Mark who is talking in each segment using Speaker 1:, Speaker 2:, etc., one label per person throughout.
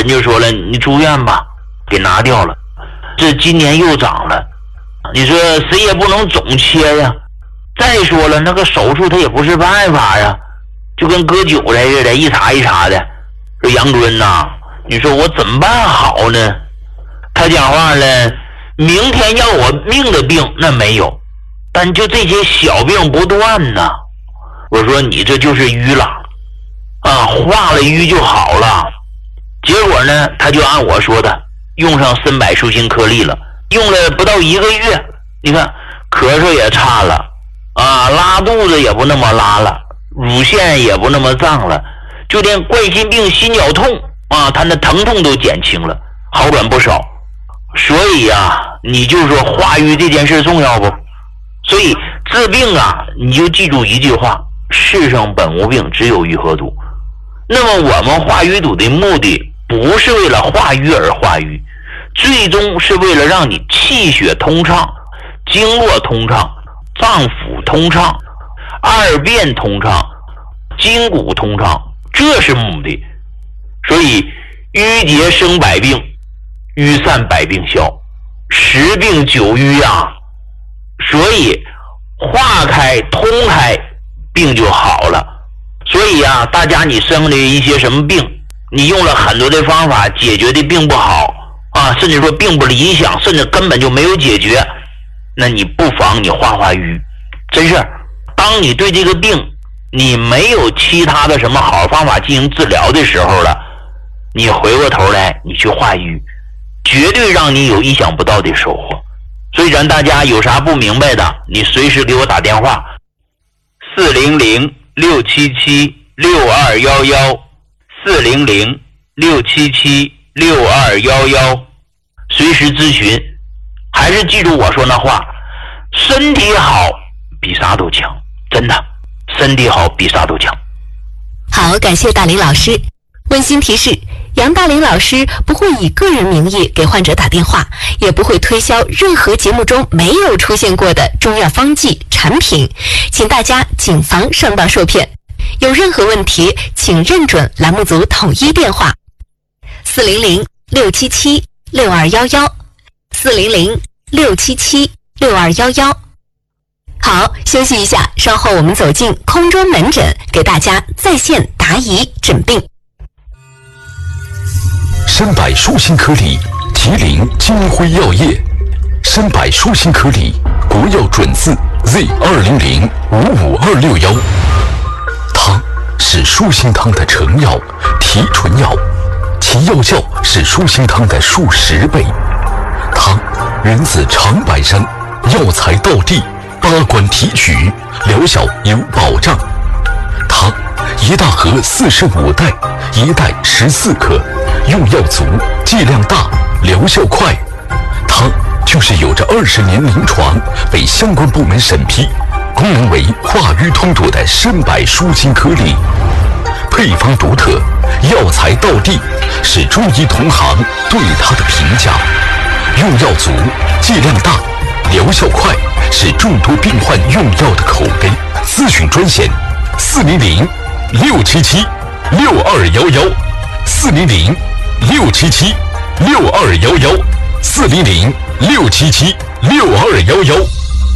Speaker 1: 人就说了，你住院吧，给拿掉了。这今年又长了，你说谁也不能总切呀。再说了，那个手术它也不是办法呀，就跟割韭菜似的，一茬一茬的。说杨主任呐，你说我怎么办好呢？他讲话了，明天要我命的病那没有，但就这些小病不断呐。我说你这就是淤了啊，化了淤就好了。结果呢，他就按我说的用上参柏舒心颗粒了，用了不到1个月，你看咳嗽也差了啊，拉肚子也不那么拉了，乳腺也不那么胀了，就连冠心病、心绞痛啊，他那疼痛都减轻了，好转不少。所以啊，你就说化瘀这件事重要不？所以治病啊，你就记住一句话：世上本无病，只有瘀和堵。那么我们化瘀堵的目的不是为了化瘀而化瘀，最终是为了让你气血通畅、经络通畅、脏腑通畅、二便通畅、筋骨通畅，这是目的。所以瘀结生百病，瘀散百病消，10病9瘀啊。所以化开通开，病就好了。所以啊，大家你生了一些什么病，你用了很多的方法解决的并不好啊，甚至说并不理想，甚至根本就没有解决，那你不妨你化瘀。真是当你对这个病你没有其他的什么好方法进行治疗的时候了，你回过头来你去化瘀，绝对让你有意想不到的收获。所以咱大家有啥不明白的，你随时给我打电话，400-677-6211 400-677-6211，随时咨询。还是记住我说那话，身体好比啥都强，真的，身体好比啥都强。
Speaker 2: 好，感谢大林老师。温馨提示，杨大林老师不会以个人名义给患者打电话，也不会推销任何节目中没有出现过的中药方剂产品，请大家谨防上当受骗。有任何问题，请认准栏目组统一电话400-677-6211 400-677-6211。好，休息一下，稍后我们走进空中门诊，给大家在线答疑诊病。
Speaker 3: 参柏舒心颗粒，吉林金辉药业。参柏舒心颗粒，国药准字 Z200-55261。它是舒心汤的成药、提纯药，其药效是舒心汤的数10倍。它源自长白山，药材到地，8关提取，疗效有保障。它一大盒45袋，一袋14克，用药足，剂量大，疗效快。它就是有着20年临床，被相关部门审批，功能为化瘀通堵的参柏舒心颗粒。配方独特，药材到地，是中医同行对它的评价。用药足，剂量大，疗效快，是众多病患用药的口碑。咨询专线400-677-6211 400-677-6211 400-677-6211。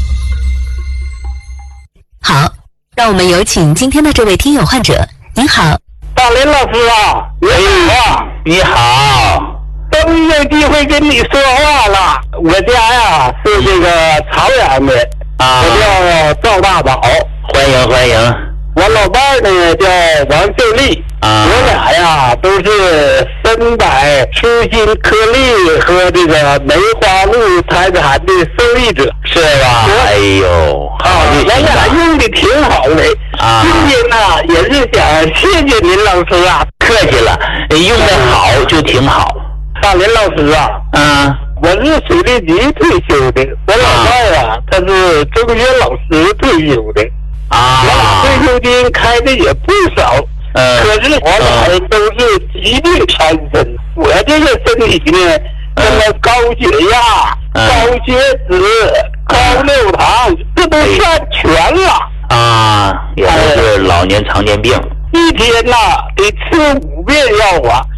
Speaker 2: 好，让我们有请今天的这位听友患者。您好，
Speaker 4: 大林老师啊，你好啊，
Speaker 1: 你好，
Speaker 4: 终于有机会跟你说话了。我家呀是这个朝阳的
Speaker 1: 啊，
Speaker 4: 我叫赵大宝，
Speaker 1: 欢迎欢迎。
Speaker 4: 我老伴儿呢叫王秀丽，我俩呀都是参柏舒心颗粒和这个梅花鹿财产的受益者，
Speaker 1: 是吧？哎呦，好就
Speaker 4: 我俩用的挺好的
Speaker 1: 啊。
Speaker 4: 今天呢也是想谢谢您老师啊，
Speaker 1: 客气了，用的好就挺好。
Speaker 4: 大林老师啊，我是水利局退休的，我老伴儿啊他是中学老师退休的。我俩退休金开的也不少，可是我俩都是疾病缠身。我这个身体呢，什么高血压、高血脂、高尿糖，这都算全了
Speaker 1: 啊！也就是老年常见病，
Speaker 4: 一天呐得吃5遍药啊。